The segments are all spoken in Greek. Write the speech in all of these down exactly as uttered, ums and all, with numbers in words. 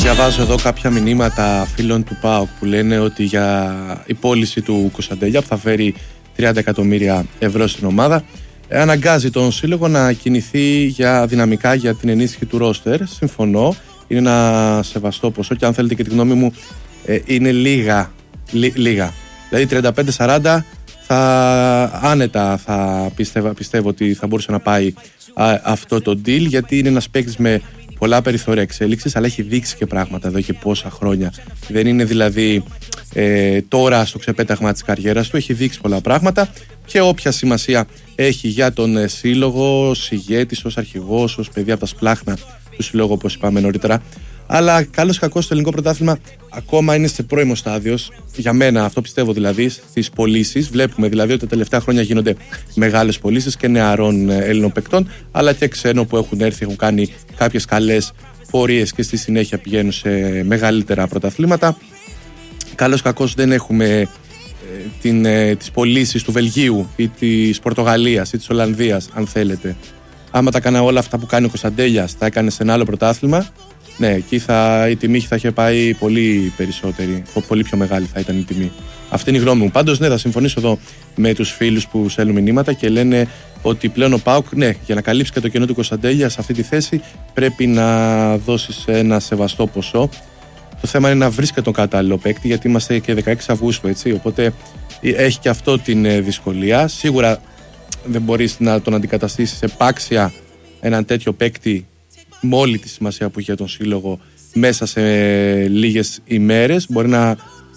Διαβάζω εδώ κάποια μηνύματα φίλων του ΠΑΟΚ που λένε ότι για η πώληση του Κωνσταντέλια που θα φέρει τριάντα εκατομμύρια ευρώ στην ομάδα αναγκάζει τον σύλλογο να κινηθεί για δυναμικά για την ενίσχυση του ρόστερ. Συμφωνώ, είναι ένα σεβαστό ποσό και αν θέλετε και τη γνώμη μου είναι λίγα, λί, λίγα. Δηλαδή τριάντα πέντε σαράντα θα άνετα θα πιστεύω, πιστεύω ότι θα μπορούσε να πάει α, αυτό το deal, γιατί είναι ένας παίκτης με πολλά περιθώρια εξέλιξης, αλλά έχει δείξει και πράγματα εδώ και πόσα χρόνια. Δεν είναι δηλαδή ε, τώρα στο ξεπέταγμα της καριέρας του, έχει δείξει πολλά πράγματα και όποια σημασία έχει για τον ε, σύλλογο, ως ηγέτης, ως αρχηγός, ως παιδί από τα σπλάχνα του συλλόγου, όπως είπαμε νωρίτερα. Αλλά καλώς κακώς το ελληνικό πρωτάθλημα ακόμα είναι σε πρώιμο στάδιο. Για μένα, αυτό πιστεύω δηλαδή, στις πωλήσεις. Βλέπουμε δηλαδή ότι τα τελευταία χρόνια γίνονται μεγάλες πωλήσεις και νεαρών Έλληνων παικτών, αλλά και ξένων που έχουν έρθει, έχουν κάνει κάποιες καλές πορείες και στη συνέχεια πηγαίνουν σε μεγαλύτερα πρωταθλήματα. Καλώς κακώς δεν έχουμε ε, την, ε, τις πωλήσεις του Βελγίου ή της Πορτογαλίας ή της Ολλανδίας, αν θέλετε. Άμα τα έκανα όλα αυτά που κάνει ο Κωνσταντέλιας, τα έκανε σε ένα άλλο πρωτάθλημα. Ναι, εκεί θα, η τιμή θα είχε πάει πολύ περισσότερη, πολύ πιο μεγάλη θα ήταν η τιμή. Αυτή είναι η γνώμη μου. Πάντως, ναι, θα συμφωνήσω εδώ με τους φίλους που στέλνουν μηνύματα και λένε ότι πλέον ο ΠΑΟΚ, ναι, για να καλύψει και το κενό του Κωνσταντέλια σε αυτή τη θέση, πρέπει να δώσεις ένα σεβαστό ποσό. Το θέμα είναι να βρει και τον κατάλληλο παίκτη, γιατί είμαστε και δεκαέξι Αυγούστου, έτσι. Οπότε έχει και αυτό την δυσκολία. Σίγουρα δεν μπορείς να τον αντικαταστήσεις επάξια έναν τέτοιο παίκτη με όλη τη σημασία που έχει για τον σύλλογο μέσα σε λίγες ημέρες. Μπορεί να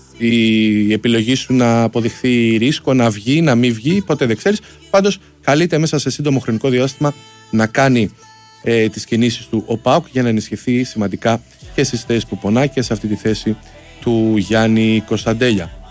η επιλογή σου να αποδειχθεί ρίσκο, να βγει, να μην βγει, ποτέ δεν ξέρεις. Πάντως καλείται μέσα σε σύντομο χρονικό διάστημα να κάνει ε, τις κινήσεις του ο ΠΑΟΚ για να ενισχυθεί σημαντικά και στις θέσεις που πονά και σε αυτή τη θέση του Γιάννη Κωνσταντέλια.